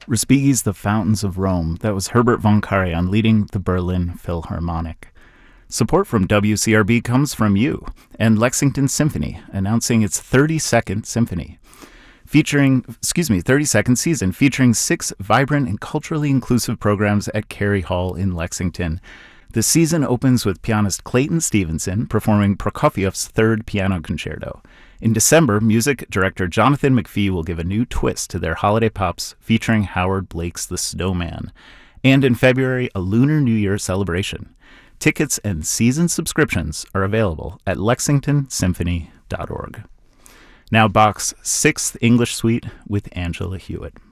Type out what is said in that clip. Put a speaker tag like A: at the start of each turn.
A: Respighi's The Fountains of Rome. That was Herbert von Karajan leading the Berlin Philharmonic. Support from WCRB comes from you and Lexington Symphony, announcing its 32nd symphony. 32nd season, featuring 6 vibrant and culturally inclusive programs at Cary Hall in Lexington. The season opens with pianist Clayton Stevenson performing Prokofiev's Third Piano Concerto. In December, music director Jonathan McPhee will give a new twist to their holiday pops featuring Howard Blake's The Snowman. And in February, a Lunar New Year celebration. Tickets and season subscriptions are available at lexingtonsymphony.org. Now Bach's Sixth English Suite with Angela Hewitt.